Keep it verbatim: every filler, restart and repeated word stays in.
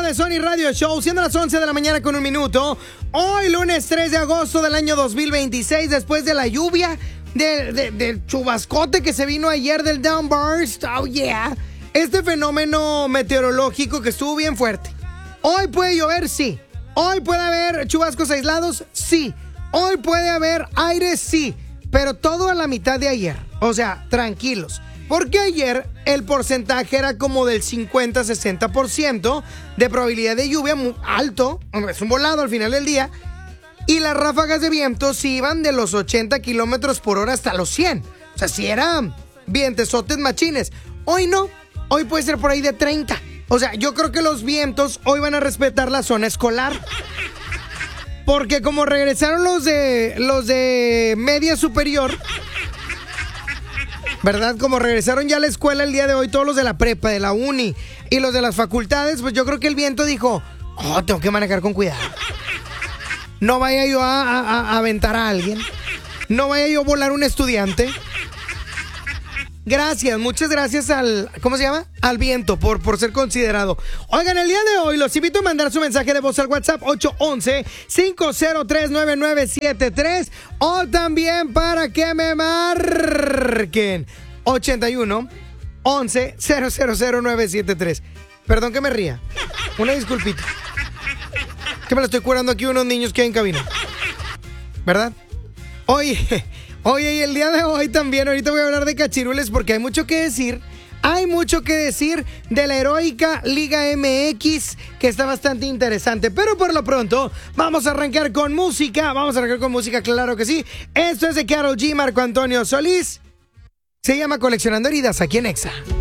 de Sony Radio Show, siendo las once de la mañana con un minuto. Hoy, lunes tres de agosto del año dos mil veintiséis, después de la lluvia, de, de, del chubascote que se vino ayer del downburst. Oh, yeah. Este fenómeno meteorológico que estuvo bien fuerte. Hoy puede llover, sí. Hoy puede haber chubascos aislados, sí. Hoy puede haber aire, sí. Pero todo a la mitad de ayer. O sea, tranquilos. Porque ayer el porcentaje era como del cincuenta a sesenta por ciento de probabilidad de lluvia, muy alto, es un volado al final del día, y las ráfagas de viento sí iban de los ochenta kilómetros por hora hasta los cien. O sea, sí eran vientesotes machines. Hoy no, hoy puede ser por ahí de treinta. O sea, yo creo que los vientos hoy van a respetar la zona escolar. Porque como regresaron los de, los de media superior... ¿verdad? Como regresaron ya a la escuela el día de hoy, todos los de la prepa, de la uni y los de las facultades, pues yo creo que el viento dijo, oh, tengo que manejar con cuidado. No vaya yo a, a, a aventar a alguien. No vaya yo a volar un estudiante. Gracias, muchas gracias al, ¿cómo se llama? Al viento por, por ser considerado. Oigan, el día de hoy los invito a mandar su mensaje de voz al WhatsApp ocho once, cinco cero tres, nueve nueve siete tres o también para que me marquen ochenta y uno, once, cero cero cero nueve siete tres. Perdón que me ría. Una disculpita. Que me la estoy curando aquí unos niños que hay en cabina. ¿Verdad? Oye... Oye, y el día de hoy también, ahorita voy a hablar de cachirules porque hay mucho que decir. Hay mucho que decir de la heroica Liga M X, que está bastante interesante. Pero por lo pronto, vamos a arrancar con música. Vamos a arrancar con música, claro que sí. Esto es de Karol G, Marco Antonio Solís. Se llama Coleccionando Heridas, aquí en Exa.